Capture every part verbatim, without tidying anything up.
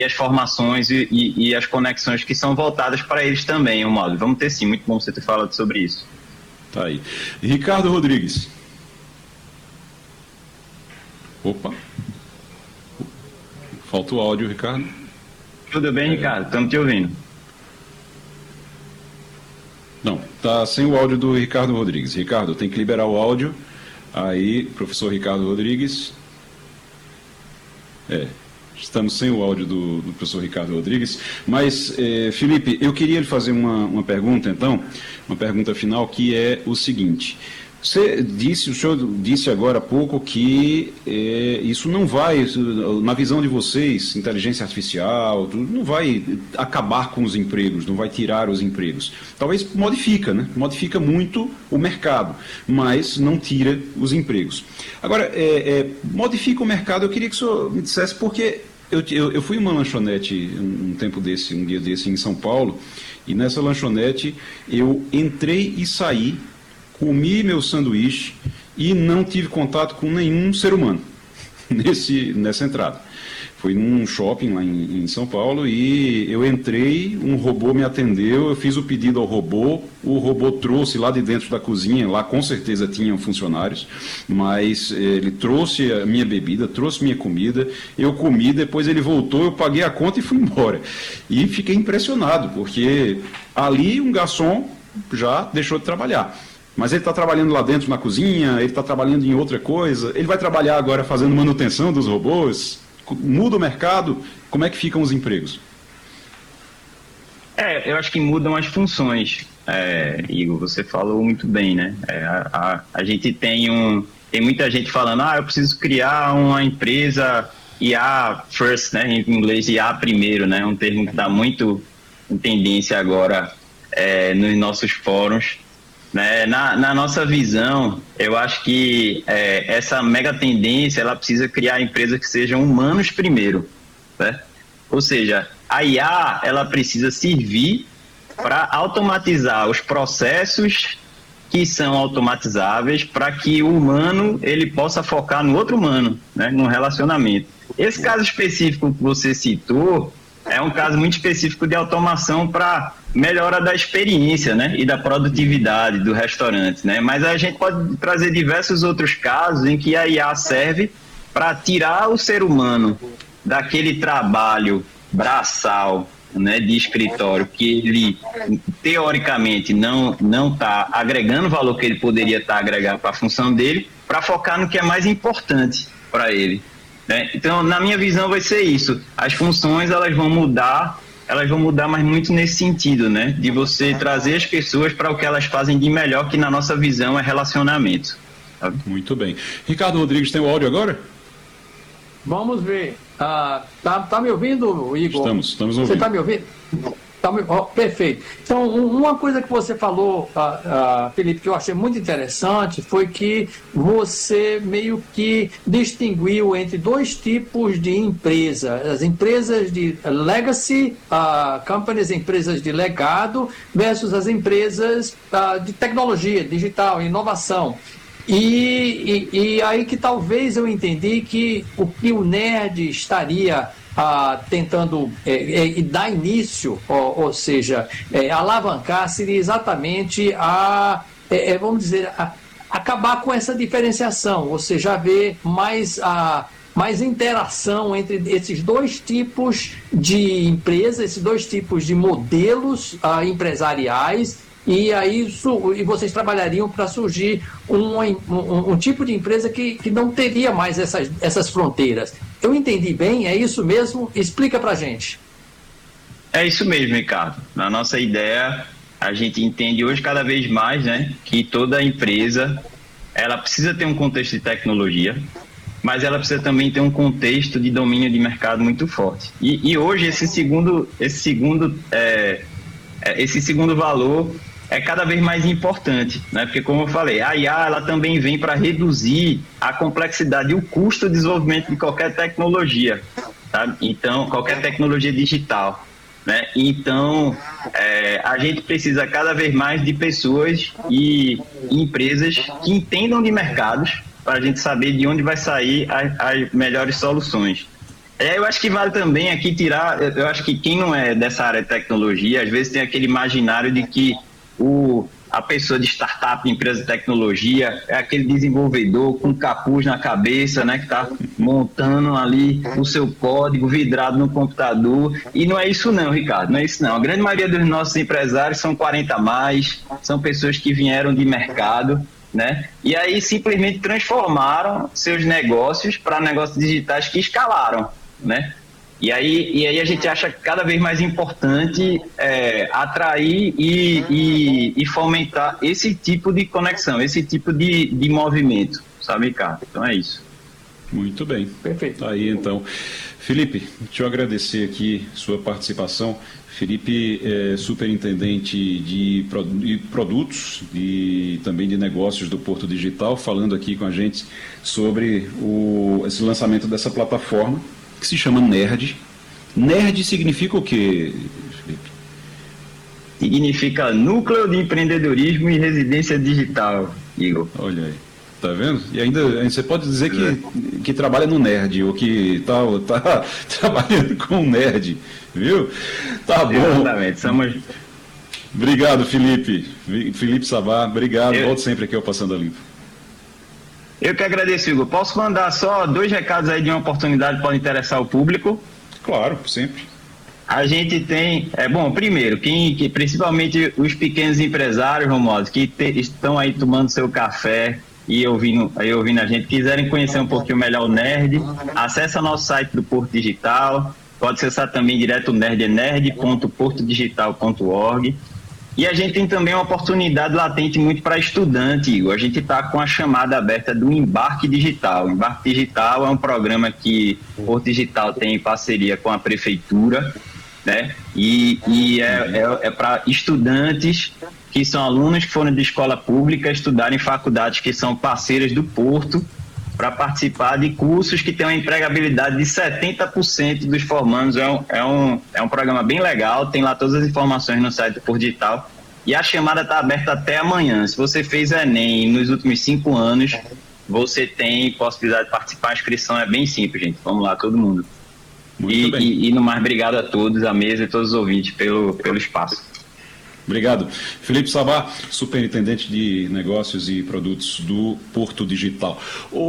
as formações e, e, e as conexões que são voltadas para eles também, o módulo. Vamos ter sim, muito bom você ter falado sobre isso. Tá aí. Ricardo Rodrigues. Opa. Falta o áudio, Ricardo. Tudo bem, é... Ricardo? Estamos te ouvindo. Não, tá sem o áudio do Ricardo Rodrigues. Ricardo, tem que liberar o áudio. Aí, professor Ricardo Rodrigues. É, estamos sem o áudio do, do professor Ricardo Rodrigues. Mas, eh, Felipe, eu queria lhe fazer uma, uma pergunta, então, uma pergunta final, que é o seguinte. Você disse, o senhor disse agora há pouco que é, isso não vai, na visão de vocês, inteligência artificial, não vai acabar com os empregos, não vai tirar os empregos. Talvez modifica, né? Modifica muito o mercado, mas não tira os empregos. Agora, é, é, modifica o mercado, eu queria que o senhor me dissesse, porque eu, eu, eu fui em uma lanchonete um, um tempo desse, um dia desse em São Paulo, e nessa lanchonete eu entrei e saí, comi meu sanduíche e não tive contato com nenhum ser humano nesse, nessa entrada. Fui num shopping lá em, em São Paulo e eu entrei, um robô me atendeu, eu fiz o pedido ao robô, o robô trouxe lá de dentro da cozinha, lá com certeza tinham funcionários, mas ele trouxe a minha bebida, trouxe minha comida, eu comi, depois ele voltou, eu paguei a conta e fui embora. E fiquei impressionado, porque ali um garçom já deixou de trabalhar. Mas ele está trabalhando lá dentro na cozinha, ele está trabalhando em outra coisa, ele vai trabalhar agora fazendo manutenção dos robôs, muda o mercado, como é que ficam os empregos? É, eu acho que mudam as funções, é, Igor, você falou muito bem, né? É, a, a, a gente tem um, tem muita gente falando, ah, eu preciso criar uma empresa I A first, né? Em inglês I A primeiro, né? Um termo que está muito em tendência agora é, nos nossos fóruns. Né, na, na nossa visão, eu acho que é, essa mega tendência, ela precisa criar empresas que sejam humanos primeiro, né? Ou seja, a I A, ela precisa servir para automatizar os processos que são automatizáveis para que o humano ele possa focar no outro humano, né, no relacionamento. Esse caso específico que você citou é um caso muito específico de automação para melhora da experiência, né, e da produtividade do restaurante, né? Mas a gente pode trazer diversos outros casos em que a I A serve para tirar o ser humano daquele trabalho braçal, né, de escritório, que ele teoricamente não não está agregando o valor que ele poderia estar tá agregando para a função dele, para focar no que é mais importante para ele. Então, na minha visão, vai ser isso. As funções, elas vão mudar, elas vão mudar, mas muito nesse sentido, né? De você trazer as pessoas para o que elas fazem de melhor, que na nossa visão é relacionamento. Sabe? Muito bem. Ricardo Rodrigues, tem o áudio agora? Vamos ver. Ah, tá, tá me ouvindo, Igor? Estamos, estamos ouvindo. Você está me ouvindo? Tá me... oh, perfeito. Então, uma coisa que você falou, ah, ah, Felipe, que eu achei muito interessante, foi que você meio que distinguiu entre dois tipos de empresa. As empresas de legacy ah, companies, empresas de legado, versus as empresas ah, de tecnologia, digital, inovação. E, e, e aí que talvez eu entendi que o que o Nerd estaria ah, tentando é, é, dar início, ou, ou seja, é, alavancar, seria exatamente a, é, vamos dizer, a, acabar com essa diferenciação, ou seja, haver mais, a, mais interação entre esses dois tipos de empresas, esses dois tipos de modelos ah, empresariais. E aí e vocês trabalhariam para surgir um, um, um tipo de empresa que, que não teria mais essas, essas fronteiras. Eu entendi bem? É isso mesmo? Explica para a gente. É isso mesmo, Ricardo. Na nossa ideia, a gente entende hoje cada vez mais, né, que toda empresa ela precisa ter um contexto de tecnologia, mas ela precisa também ter um contexto de domínio de mercado muito forte. E, e hoje esse segundo, esse segundo, é, esse segundo valor é cada vez mais importante, né? Porque, como eu falei, a I A ela também vem para reduzir a complexidade e o custo de desenvolvimento de qualquer tecnologia, tá? Então, qualquer tecnologia digital, né? Então, é, a gente precisa cada vez mais de pessoas e empresas que entendam de mercados para a gente saber de onde vai sair as, as melhores soluções. É, eu acho que vale também aqui tirar, eu acho que quem não é dessa área de tecnologia, às vezes tem aquele imaginário de que o, a pessoa de startup, de empresa de tecnologia, é aquele desenvolvedor com capuz na cabeça, né, que está montando ali o seu código vidrado no computador, e não é isso não, Ricardo, não é isso não. A grande maioria dos nossos empresários são quarenta a mais, são pessoas que vieram de mercado, né? E aí simplesmente transformaram seus negócios para negócios digitais que escalaram, né? E aí, e aí a gente acha cada vez mais importante é, atrair e, e, e fomentar esse tipo de conexão, esse tipo de, de movimento, sabe, Ricardo? Então é isso. Muito bem. Perfeito. Aí então, Felipe, deixa eu agradecer aqui sua participação. Felipe é superintendente de produtos e também de negócios do Porto Digital, falando aqui com a gente sobre o, esse lançamento dessa plataforma que se chama Nerd. Nerd significa o quê, Felipe? Significa Núcleo de Empreendedorismo e Residência Digital, Igor. Olha aí. Tá vendo? E ainda você pode dizer que, que trabalha no Nerd, ou que tá, tá trabalhando com o Nerd, viu? Tá bom. Exatamente. Somos... Obrigado, Felipe. Felipe Sabá, obrigado. Eu... Volto sempre aqui ao Passando a Limpo. Eu que agradeço, Igor. Posso mandar só dois recados aí de uma oportunidade que pode interessar o público? Claro, sempre. A gente tem, é bom, primeiro, quem, que, principalmente os pequenos empresários, Romualdo, que te, estão aí tomando seu café e ouvindo, aí ouvindo a gente, quiserem conhecer um pouquinho melhor o Nerd, acesse o nosso site do Porto Digital, pode acessar também direto o Nerd, é nerd ponto porto digital ponto org. E a gente tem também uma oportunidade latente muito para estudante, Igor. A gente está com a chamada aberta do Embarque Digital. O Embarque Digital é um programa que o Porto Digital tem em parceria com a Prefeitura, né? E, e é, é, é para estudantes que são alunos que foram de escola pública estudar em faculdades que são parceiras do Porto, para participar de cursos que têm uma empregabilidade de setenta por cento dos formandos. É um, é, um, é um programa bem legal, tem lá todas as informações no site do Porto Digital. E a chamada está aberta até amanhã. Se você fez Enem nos últimos cinco anos, você tem possibilidade de participar. A inscrição é bem simples, gente. Vamos lá, todo mundo. E, e, e no mais, obrigado a todos, a mesa e todos os ouvintes pelo, pelo espaço. Obrigado. Felipe Sabá, superintendente de negócios e produtos do Porto Digital.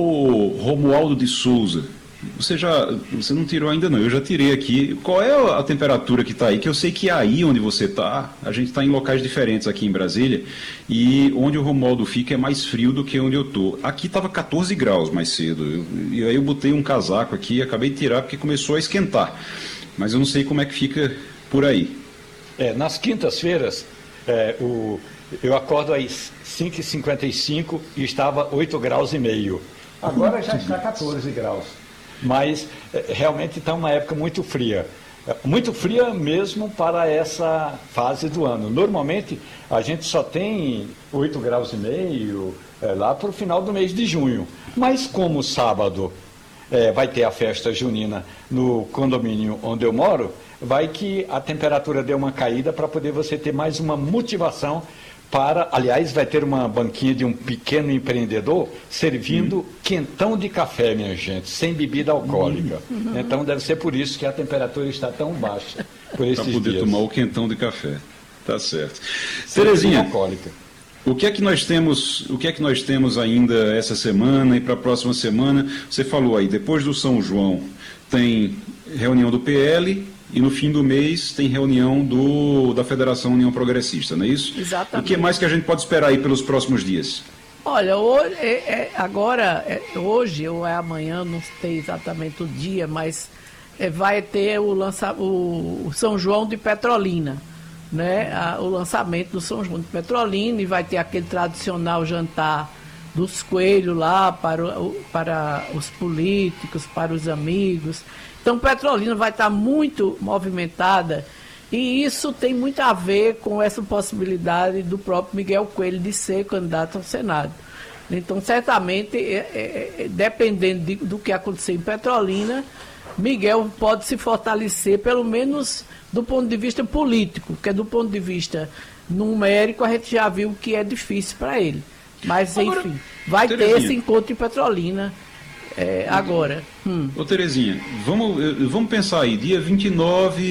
O Romualdo de Souza, você já, você não tirou ainda não, eu já tirei aqui. Qual é a temperatura que está aí? Que eu sei que aí onde você está, a gente está em locais diferentes aqui em Brasília, e onde o Romualdo fica é mais frio do que onde eu estou. Aqui estava quatorze graus mais cedo, eu, e aí eu botei um casaco aqui e acabei de tirar porque começou a esquentar. Mas eu não sei como é que fica por aí. É, nas quintas-feiras, é, o, eu acordo às cinco e cinquenta e cinco e estava oito graus e meio. Agora já está quatorze graus. Mas é, realmente está uma época muito fria. Muito fria mesmo para essa fase do ano. Normalmente a gente só tem oito graus e meio é, lá para o final do mês de junho. Mas como sábado é, vai ter a festa junina no condomínio onde eu moro, vai que a temperatura dê uma caída para poder você ter mais uma motivação para, aliás, vai ter uma banquinha de um pequeno empreendedor servindo hum. quentão de café, minha gente, sem bebida alcoólica. Hum. Então deve ser por isso que a temperatura está tão baixa por esses dias. Para poder dias. tomar o quentão de café. Tá certo. Sem Terezinha, alcoólica. O que é que nós temos, o que é que nós temos ainda essa semana e para a próxima semana? Você falou aí, depois do São João tem reunião do P L e no fim do mês tem reunião do, da Federação União Progressista, não é isso? Exatamente. O que mais que a gente pode esperar aí pelos próximos dias? Olha, hoje, é, é, agora, é, hoje ou é amanhã, não sei exatamente o dia, mas é, vai ter o, lança, o, o São João de Petrolina, né? A, o lançamento do São João de Petrolina, e vai ter aquele tradicional jantar dos coelhos lá para, o, para os políticos, para os amigos. Então, Petrolina vai estar muito movimentada, e isso tem muito a ver com essa possibilidade do próprio Miguel Coelho de ser candidato ao Senado. Então, certamente, é, é, dependendo de, do que acontecer em Petrolina, Miguel pode se fortalecer, pelo menos do ponto de vista político, porque do ponto de vista numérico a gente já viu que é difícil para ele. Mas, enfim, vai ter esse encontro em Petrolina. é, agora. Hum. Ô Terezinha, vamos, vamos pensar aí, dia vinte e nove